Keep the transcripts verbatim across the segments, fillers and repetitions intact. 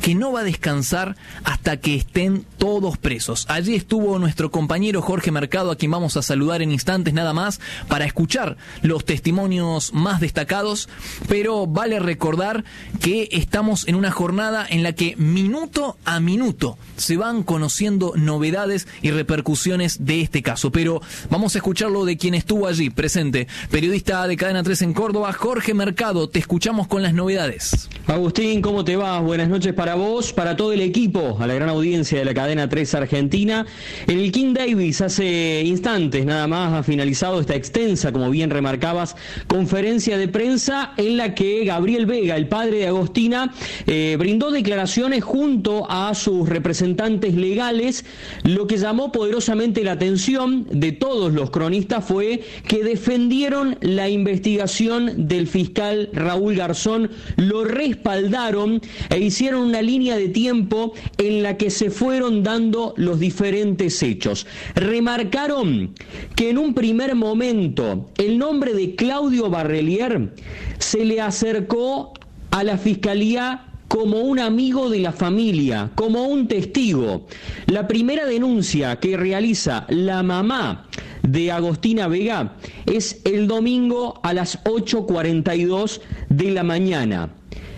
que no va a descansar hasta que estén todos presos. Allí estuvo nuestro compañero Jorge Mercado, a quien vamos a saludar en instantes nada más, para escuchar los testimonios más destacados, pero vale recordar que estamos en una jornada en la que minuto a minuto se van conociendo novedades y repercusiones de este caso. Pero vamos a escucharlo de quien estuvo allí presente, periodista de Cadena tres en Córdoba, Jorge Mercado. Te escuchamos con las novedades. Agustín, ¿cómo te va? Buenas noches para vos, para todo el equipo, a la gran audiencia de la Cadena tres Argentina. En el King Davis, hace instantes nada más, ha finalizado esta extensa, como bien remarcabas, conferencia de prensa en la que Gabriel Vega, el padre de Agostina, eh, brindó declaraciones junto a sus representantes legales. Lo que llamó poderosamente la atención de todos los cronistas fue que defendieron la investigación del fiscal Raúl Garzón, lo respaldaron e hicieron una línea de tiempo en la que se fueron dando los diferentes hechos. Remarcaron que en un primer momento el nombre de Claudio Barrelier se le acercó a la fiscalía como un amigo de la familia, como un testigo. La primera denuncia que realiza la mamá de Agostina Vega es el domingo a las ocho cuarenta y dos de la mañana.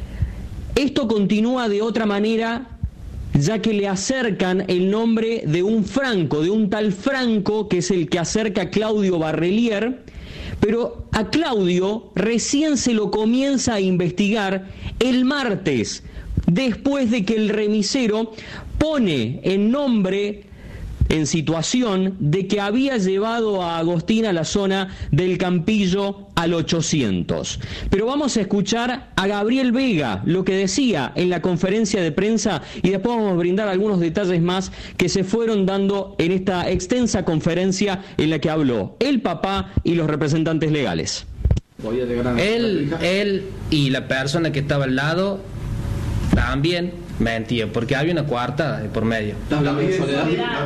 Esto continúa de otra manera, ya que le acercan el nombre de un Franco, de un tal Franco, que es el que acerca a Claudio Barrelier, pero a Claudio recién se lo comienza a investigar el martes, después de que el remisero pone en nombre, en situación, de que había llevado a Agostina a la zona del Campillo al ochocientos. Pero vamos a escuchar a Gabriel Vega, lo que decía en la conferencia de prensa, y después vamos a brindar algunos detalles más que se fueron dando en esta extensa conferencia en la que habló el papá y los representantes legales. Él, él y la persona que estaba al lado también mentía, porque había una cuarta de por medio. ¿Estás hablando de Soledad?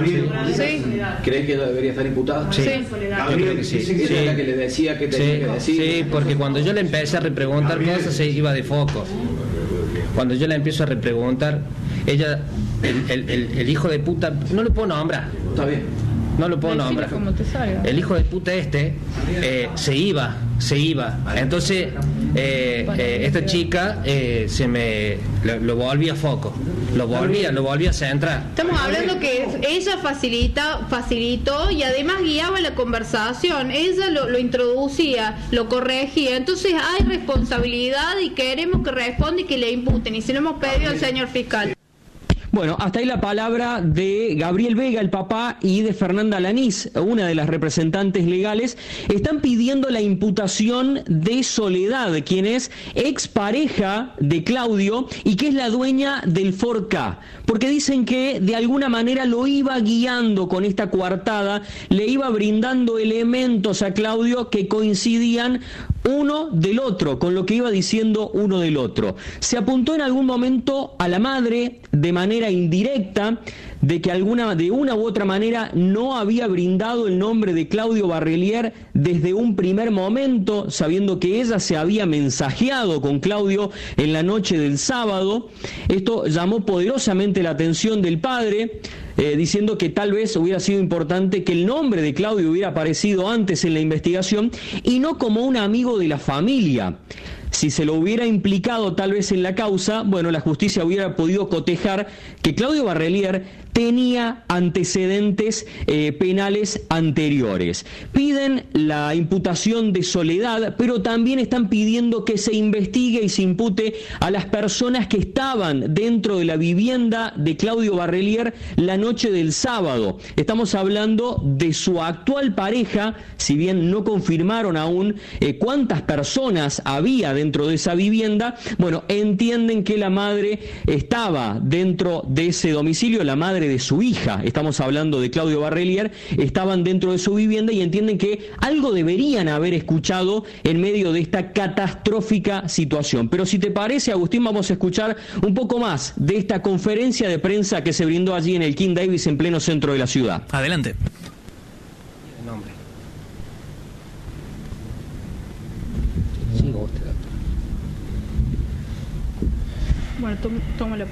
Sí. ¿Crees que debería estar imputada? Sí. Yo creo que sí. Sí. Era la que le decía que tenía sí. que decir. Sí, porque cuando yo le empecé a repreguntar cosas se iba de foco. Cuando yo le empiezo a repreguntar, ella, el, el, el, el hijo de puta, no lo puedo nombrar. Está bien. No lo puedo nombrar. El hijo de puta este eh, se iba, se iba. Entonces eh, eh, esta chica eh, se me lo, lo volvía a foco, lo volvía, lo volvía a centrar. Estamos hablando que ella facilita, facilitó y además guiaba la conversación. Ella lo, lo introducía, lo corregía. Entonces hay responsabilidad y queremos que responda y que le imputen. Y se lo hemos pedido al señor fiscal. Bueno, hasta ahí la palabra de Gabriel Vega, el papá, y de Fernanda Lanís, una de las representantes legales. Están pidiendo la imputación de Soledad, quien es expareja de Claudio y que es la dueña del Ford Ka, porque dicen que de alguna manera lo iba guiando con esta coartada, le iba brindando elementos a Claudio que coincidían uno del otro, con lo que iba diciendo uno del otro. Se apuntó en algún momento a la madre de manera indirecta de que alguna, de una u otra manera no había brindado el nombre de Claudio Barrelier desde un primer momento, sabiendo que ella se había mensajeado con Claudio en la noche del sábado. Esto llamó poderosamente la atención del padre, eh, diciendo que tal vez hubiera sido importante que el nombre de Claudio hubiera aparecido antes en la investigación y no como un amigo de la familia. Si se lo hubiera implicado tal vez en la causa, bueno, la justicia hubiera podido cotejar que Claudio Barrelier tenía antecedentes eh, penales anteriores. Piden la imputación de Soledad, pero también están pidiendo que se investigue y se impute a las personas que estaban dentro de la vivienda de Claudio Barrelier la noche del sábado. Estamos hablando de su actual pareja, si bien no confirmaron aún eh, cuántas personas había dentro de esa vivienda. Bueno, entienden que la madre estaba dentro de ese domicilio, la madre de su hija, estamos hablando de Claudio Barrelier, estaban dentro de su vivienda y entienden que algo deberían haber escuchado en medio de esta catastrófica situación. Pero si te parece, Agustín, vamos a escuchar un poco más de esta conferencia de prensa que se brindó allí en el King Davis en pleno centro de la ciudad. Adelante. Nombre. Bueno, tomo la palabra.